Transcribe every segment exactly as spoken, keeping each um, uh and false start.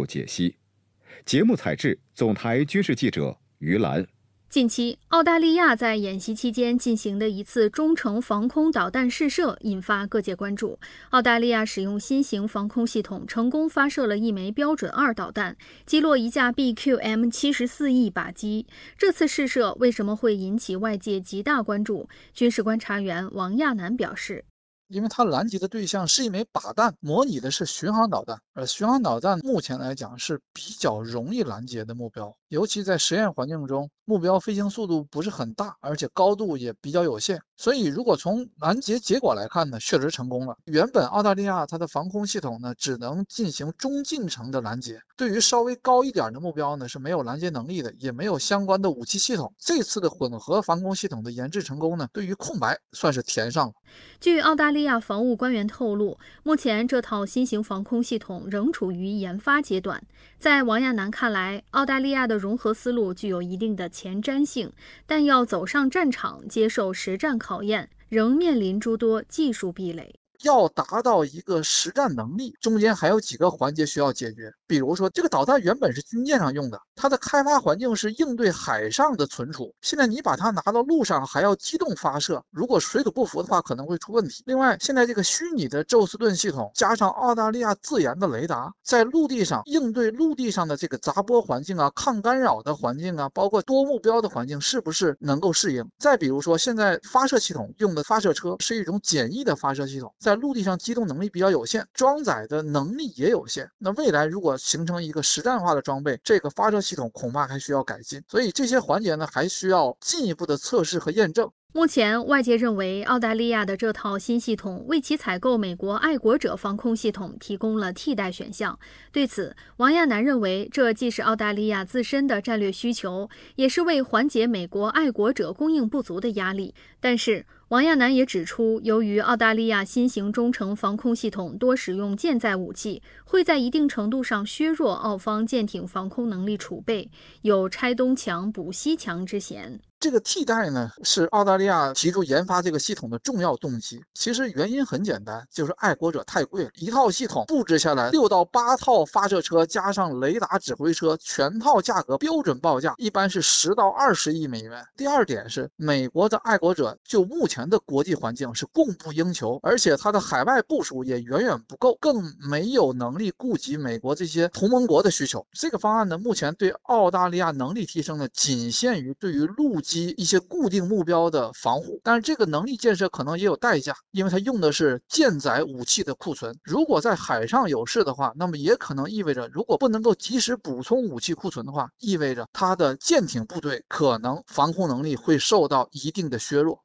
解析。节目采制总台军事记者于兰。 近期，澳大利亚在演习期间进行的一次中程防空导弹试射引发各界关注。澳大利亚使用新型防空系统，成功发射了一枚标准二导弹，击落一架 B Q M 七十四 E 靶机。这次试射为什么会引起外界极大关注？军事观察员王亚楠表示， 因为它拦截的对象是一枚靶弹，模拟的是巡航导弹，而巡航导弹目前来讲是比较容易拦截的目标，尤其在实验环境中，目标飞行速度不是很大，而且高度也比较有限，所以如果从拦截结果来看呢，确实成功了。原本澳大利亚它的防空系统呢，只能进行中近程的拦截，对于稍微高一点的目标呢，是没有拦截能力的，也没有相关的武器系统。这次的混合防空系统的研制成功呢，对于空白算是填上了。 据澳大利亚防务官员透露，目前这套新型防空系统仍处于研发阶段。在王亚楠看来，澳大利亚的融合思路具有一定的前瞻性，但要走上战场接受实战考验，仍面临诸多技术壁垒。 要达到一个实战能力，中间还有几个环节需要解决。比如说，这个导弹原本是军舰上用的，它的开发环境是应对海上的存储，现在你把它拿到陆上还要机动发射，如果水土不服的话可能会出问题。另外，现在这个虚拟的宙斯盾系统加上澳大利亚自研的雷达，在陆地上应对陆地上的这个杂波环境啊、抗干扰的环境啊，包括多目标的环境，是不是能够适应？再比如说，现在发射系统用的发射车是一种简易的发射系统，在陆地上机动能力比较有限，装载的能力也有限。那未来如果形成一个实战化的装备，这个发射系统恐怕还需要改进。所以这些环节呢，还需要进一步的测试和验证。 目前，外界认为澳大利亚的这套新系统为其采购美国爱国者防空系统提供了替代选项。对此，王亚楠认为，这既是澳大利亚自身的战略需求，也是为缓解美国爱国者供应不足的压力。但是，王亚楠也指出，由于澳大利亚新型中程防空系统多使用舰载武器，会在一定程度上削弱澳方舰艇防空能力储备，有拆东墙补西墙之嫌。 这个替代呢，是澳大利亚提出研发这个系统的重要动机。其实原因很简单，就是爱国者太贵了，一套系统布置下来，六到八套发射车加上雷达指挥车，全套价格标准报价一般是十到二十亿美元。第二点是，美国的爱国者就目前的国际环境是供不应求，而且它的海外部署也远远不够，更没有能力顾及美国这些同盟国的需求。这个方案呢，目前对澳大利亚能力提升呢，仅限于对于陆一些固定目标的防护，但是这个能力建设可能也有代价，因为它用的是舰载武器的库存。如果在海上有事的话，那么也可能意味着，如果不能够及时补充武器库存的话，意味着它的舰艇部队可能防空能力会受到一定的削弱。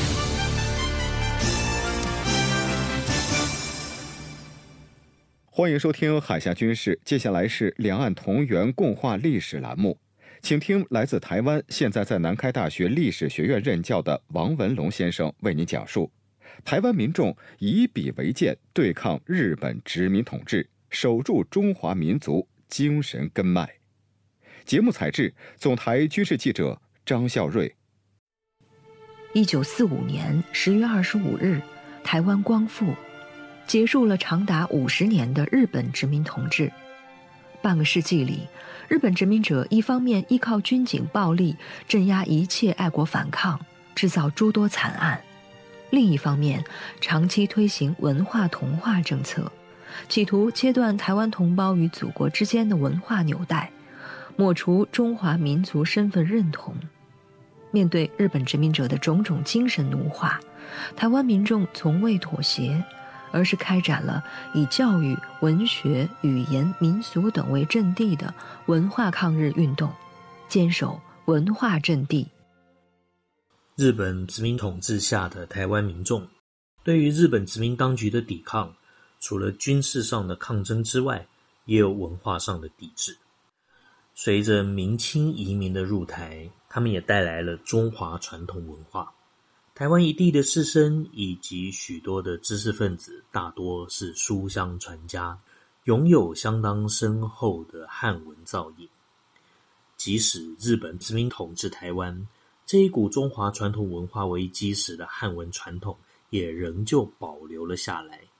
欢迎收听海峡军事，接下来是两岸同源共话历史栏目。请听来自台湾，现在在南开大学历史学院任教的王文龙先生为您讲述台湾民众以笔为鉴，对抗日本殖民统治，守住中华民族精神根脉。节目采制总台军事记者张孝瑞。 一九四五年十月二十五日，台湾光复，结束了长达五十年的日本殖民统治。半个世纪里，日本殖民者一方面依靠军警暴力镇压一切爱国反抗，制造诸多惨案；另一方面，长期推行文化同化政策，企图切断台湾同胞与祖国之间的文化纽带，抹除中华民族身份认同。面对日本殖民者的种种精神奴化，台湾民众从未妥协，而是开展了以教育、文学、语言、民俗等为阵地的文化抗日运动，坚守文化阵地。 日本殖民统治下的台湾民众对于日本殖民当局的抵抗，除了军事上的抗争之外，也有文化上的抵制。随着明清移民的入台，他们也带来了中华传统文化。台湾一地的士绅以及许多的知识分子大多是书香传家，拥有相当深厚的汉文造诣。即使日本殖民统治台湾，这一股中华传统文化为基石的汉文传统也仍旧保留了下来。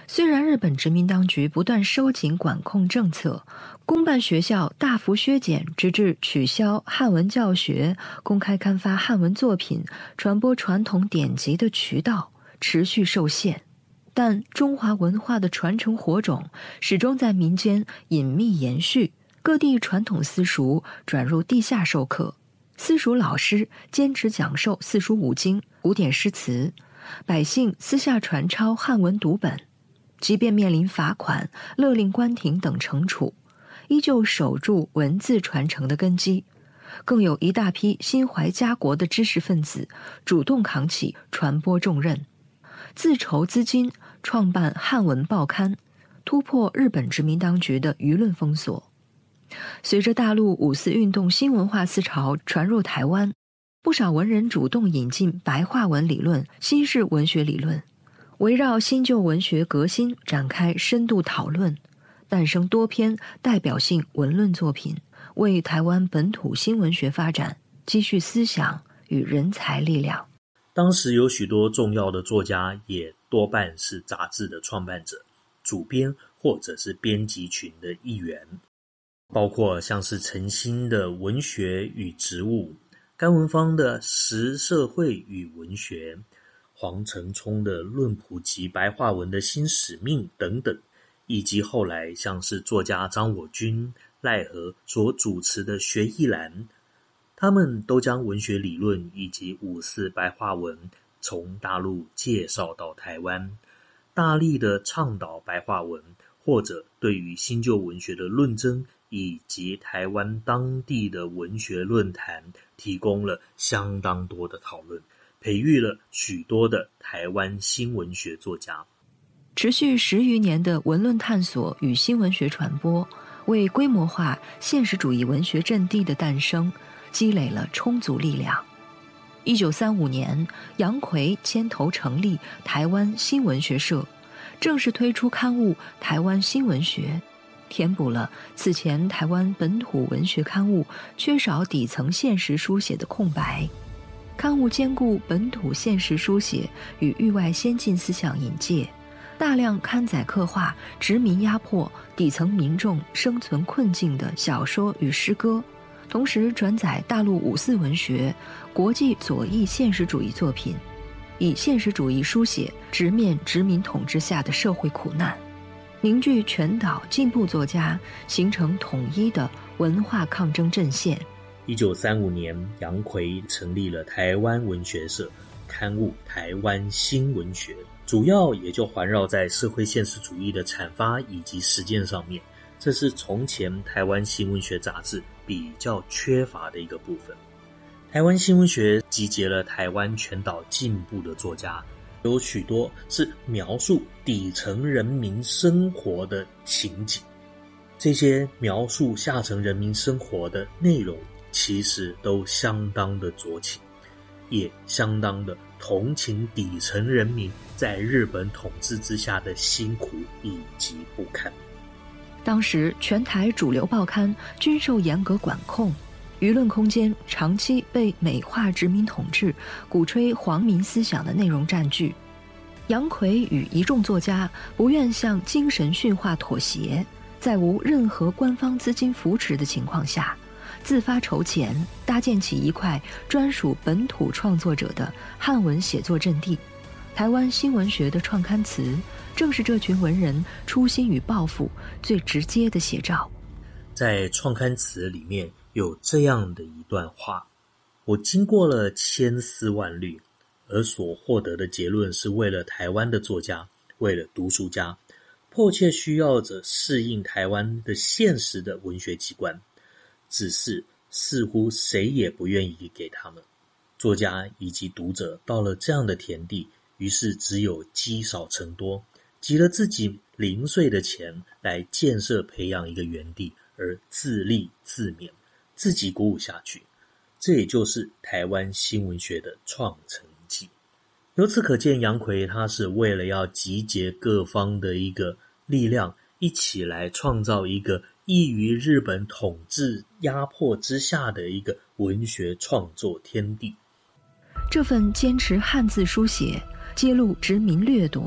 虽然日本殖民当局不断收紧管控政策，公办学校大幅削减，直至取消汉文教学，公开刊发汉文作品，传播传统典籍的渠道持续受限，但中华文化的传承火种始终在民间隐秘延续，各地传统私塾转入地下授课，私塾老师坚持讲授四书五经、古典诗词，百姓私下传抄汉文读本，即便面临罚款、勒令关停等惩处，依旧守住文字传承的根基。更有一大批心怀家国的知识分子主动扛起传播重任，自筹资金创办汉文报刊，突破日本殖民当局的舆论封锁。随着大陆五四运动新文化思潮传入台湾，不少文人主动引进白话文理论、新式文学理论，围绕新旧文学革新展开深度讨论，诞生多篇代表性文论作品，为台湾本土新文学发展积蓄思想与人才力量。 当时有许多重要的作家也多半是杂志的创办者、主编或者是编辑群的一员，包括像是陈新的《文学与植物》，甘文芳的《实社会与文学》，黄承聪的《论普及白话文的新使命》等等，以及后来像是作家张我军、赖和所主持的学艺栏，他们都将文学理论以及五四白话文从大陆介绍到台湾，大力的倡导白话文，或者对于新旧文学的论争以及台湾当地的文学论坛提供了相当多的讨论，培育了许多的台湾新文学作家。 持续十余年的文论探索与新文学传播，为规模化现实主义文学阵地的诞生积累了充足力量。一九三五年，杨逵牵头成立台湾新文学社，正式推出刊物《台湾新文学》，填补了此前台湾本土文学刊物缺少底层现实书写的空白。刊物兼顾本土现实书写与域外先进思想引介，大量刊载刻画殖民压迫底层民众生存困境的小说与诗歌，同时转载大陆五四文学、国际左翼现实主义作品，以现实主义书写直面殖民统治下的社会苦难，凝聚全岛进步作家，形成统一的文化抗争阵线。 一九三五年，杨逵成立了台湾文学社，刊物《台湾新文学》，主要也就环绕在社会现实主义的阐发以及实践上面，这是从前台湾新文学杂志比较缺乏的一个部分。台湾新文学集结了台湾全岛进步的作家，有许多是描述底层人民生活的情景，这些描述下层人民生活的内容其实都相当的酌情，也相当的同情底层人民在日本统治之下的辛苦以及不堪。 当时全台主流报刊均受严格管控，舆论空间长期被美化殖民统治、鼓吹皇民思想的内容占据。杨逵与一众作家不愿向精神驯化妥协，在无任何官方资金扶持的情况下，自发筹钱，搭建起一块专属本土创作者的汉文写作阵地。台湾新文学的创刊词，正是这群文人初心与抱负最直接的写照。 在创刊词里面有这样的一段话：我经过了千丝万虑，而所获得的结论是为了台湾的作家，为了读书家，迫切需要着适应台湾的现实的文学机关，只是似乎谁也不愿意给他们。作家以及读者到了这样的田地，于是只有积少成多，集了自己零碎的钱来建设培养一个园地，而自立自勉，自己鼓舞下去。这也就是台湾新文学的创成记。由此可见，杨逵他是为了要集结各方的一个力量，一起来创造一个异于日本统治压迫之下的一个文学创作天地。 这份坚持汉字书写、揭露殖民掠夺、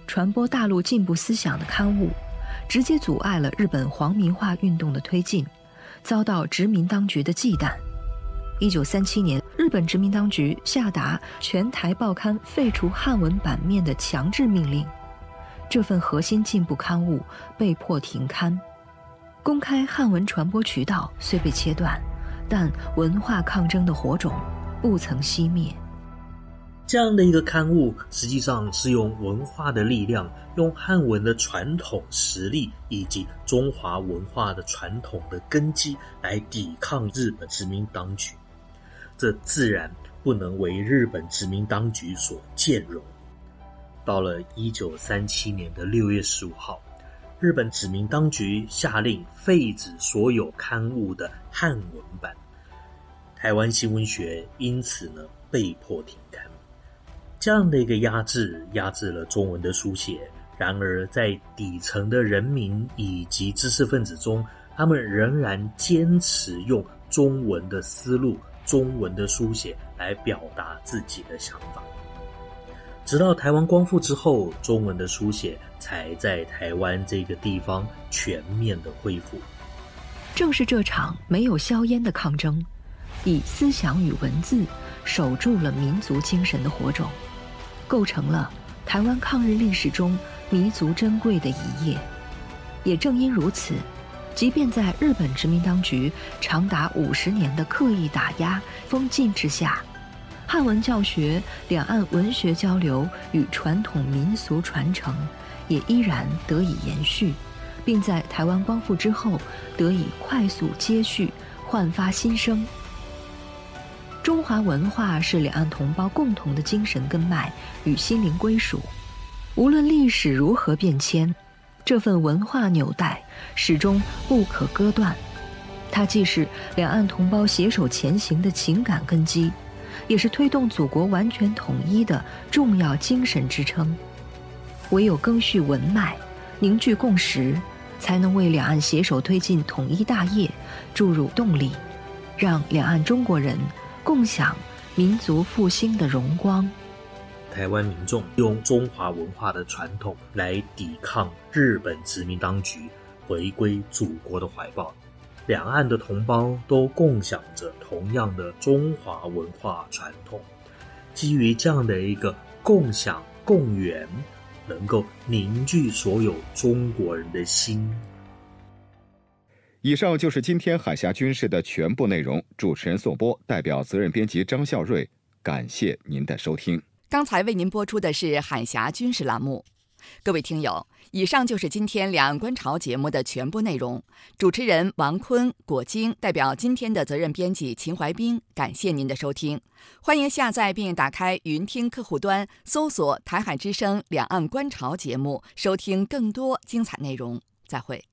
传播大陆进步思想的刊物，直接阻碍了日本皇民化运动的推进，遭到殖民当局的忌惮。一九三七年，日本殖民当局下达全台报刊废除汉文版面的强制命令，这份核心进步刊物被迫停刊。公开汉文传播渠道虽被切断，但文化抗争的火种不曾熄灭。 这样的一个刊物，实际上是用文化的力量，用汉文的传统实力以及中华文化的传统的根基来抵抗日本殖民当局。这自然不能为日本殖民当局所兼容。到了一九三七年的六月十五号，日本殖民当局下令废止所有刊物的汉文版，台湾新闻学因此呢被迫停刊。这样的一个压制，压制了中文的书写。然而在底层的人民以及知识分子中，他们仍然坚持用中文的思路、中文的书写来表达自己的想法。直到台湾光复之后，中文的书写才在台湾这个地方全面的恢复。 正是这场没有硝烟的抗争，以思想与文字守住了民族精神的火种，构成了台湾抗日历史中弥足珍贵的一页。也正因如此，即便在日本殖民当局长达五十年的刻意打压、封禁之下，汉文教学、两岸文学交流与传统民俗传承也依然得以延续，并在台湾光复之后得以快速接续、焕发新生。中华文化是两岸同胞共同的精神根脉与心灵归属，无论历史如何变迁，这份文化纽带始终不可割断。它既是两岸同胞携手前行的情感根基，也是推动祖国完全统一的重要精神支撑。唯有赓续文脉，凝聚共识，才能为两岸携手推进统一大业注入动力，让两岸中国人共享民族复兴的荣光。 台湾民众用中华文化的传统来抵抗日本殖民当局，回归祖国的怀抱。两岸的同胞都共享着同样的中华文化传统，基于这样的一个共享共源，能够凝聚所有中国人的心。 以上就是今天海峡军事的全部内容。主持人宋波，代表责任编辑张孝瑞，感谢您的收听。 刚才为您播出的是海峡军事栏目。各位听友，以上就是今天两岸观潮节目的全部内容。主持人王坤、果晶，代表今天的责任编辑秦怀斌，感谢您的收听。欢迎下载并打开云听客户端，搜索台海之声两岸观潮节目，收听更多精彩内容。再会。